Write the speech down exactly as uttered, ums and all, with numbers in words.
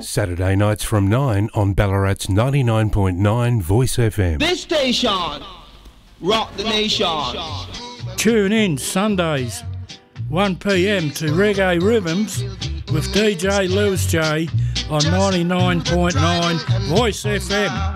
Saturday nights from nine on Ballarat's ninety-nine point nine Voice F M. This station, rock the nation. Tune in Sundays, one p m to Reggae Rhythms with D J Lewis J on ninety-nine point nine Voice F M.